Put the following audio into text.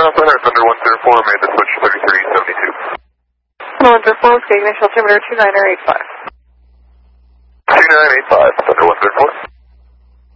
Thunder, Thunder 134, made the switch 3372. Thunder 134, Ignition altimeter 2985. 2985, Thunder 134.